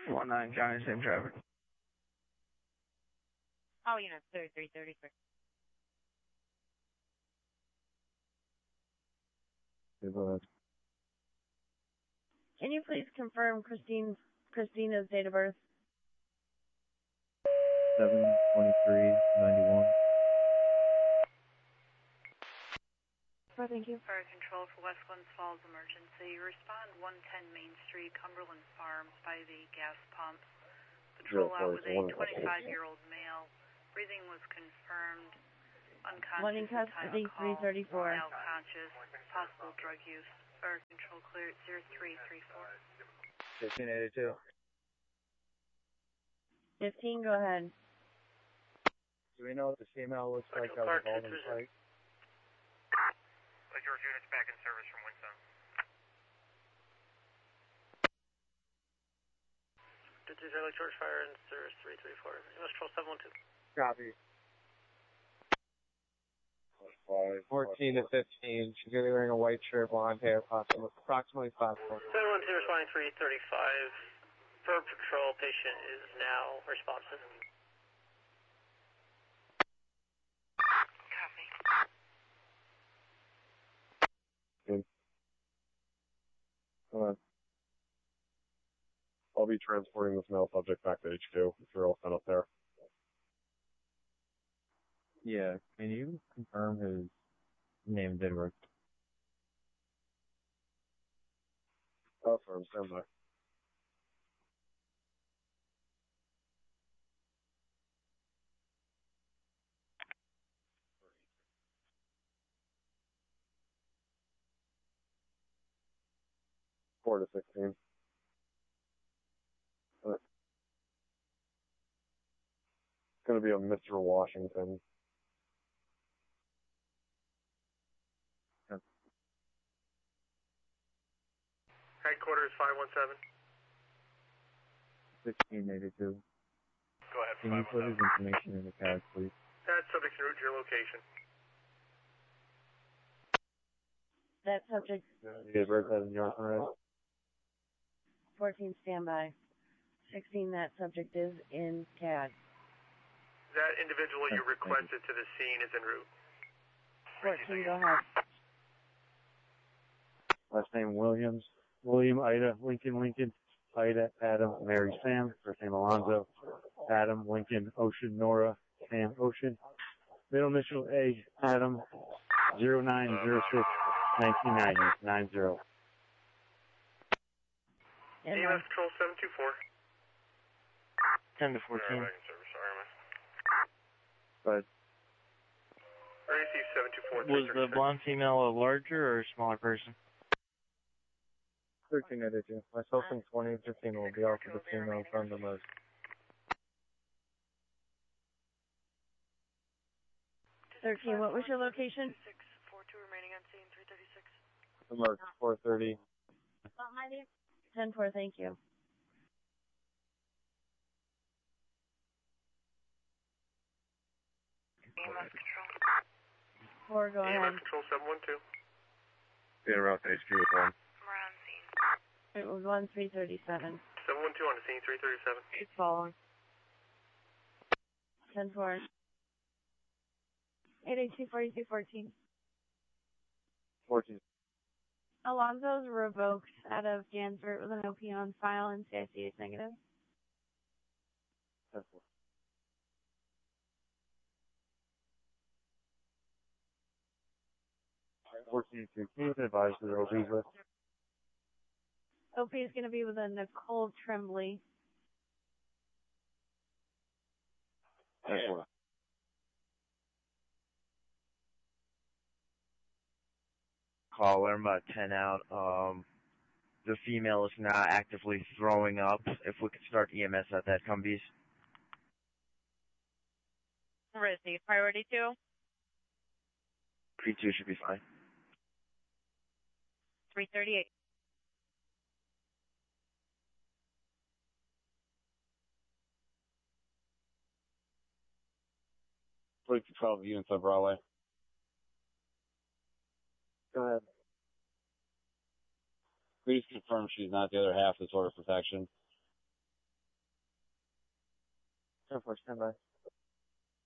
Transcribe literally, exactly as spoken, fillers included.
one nine County, same traffic. Oh, you know, thirty-three thirty-three. Go ahead. Can you please confirm Christine, Christina's date of birth? seven twenty-three ninety-one. Oh, thank you. Fire control for West Glens Falls emergency. Respond one ten Main Street, Cumberland Farms by the gas pumps. Patrol out with a twenty-five-year-old male. Breathing was confirmed. Unconscious. One in custody, three thirty-four. Now conscious. Possible drug use. Fire control cleared zero three three four. fifteen eighty-two. fifteen, go ahead. Do we know what the female looks like that was involved in the fight? Lake George units back in service from Winston. fifty Lake George fire in service three three four. U S Patrol seven one two. Copy. fourteen to fifteen. She's going to be wearing a white shirt, blonde hair, approximately, approximately five foot. seven one two responding three thirty-five. Per patrol, patient is now responsive. Copy. Good. Uh, I'll be transporting this male subject back to H Q if you're all set up there. Yeah, can you confirm his name, date of birth? Oh, firm, stand by. Four to sixteen. Uh, It's going to be a Mister Washington. Headquarters five one seven. sixteen eighty-two. Go ahead, Can you put his information in the C A D, please? That subject en route to your location. That subject, You guys work that in your right? fourteen, standby. sixteen, that subject is in C A D. That individual you requested to the scene is en route. fourteen, go ahead. Last name Williams. William, Ida, Lincoln, Lincoln, Ida, Adam, Mary, Sam. First name Alonzo. Adam, Lincoln, Ocean, Nora, Sam, Ocean. Middle initial A, Adam, zero nine zero six nineteen ninety, nine zero. E M S Control seven two four. ten to fourteen. Back in service, R M S. But R A C seven two four. Was the blonde female a larger or a smaller person? thirteen eighty-two. Myself and twenty fifteen will be off with the female from the most. thirteen, what was your location? six four two remaining on scene three thirty-six. The mark four thirty. ten four, thank you. E M S control. four, go E M ahead. S Control seven one two. Being around H Q with one. We're on scene. It was one three thirty-seven. seven one two on the scene three thirty-seven. It's following. ten four. eight eight two, four two, fourteen. fourteen. Alonzo's revoked out of Gansford with an O P on file and C I C is negative. ten four. fourteen fifteen, advised to the O B's list. O P is going to be with a Nicole Tremblay. ten four. Caller, I'm about ten out. Um, the female is now actively throwing up. If we could start E M S at that, Cumbies. Receive priority two. P two should be fine. three thirty-eight. Police twelve units on Broadway. Go ahead. Please confirm she's not the other half of this order of protection. ten four, stand by.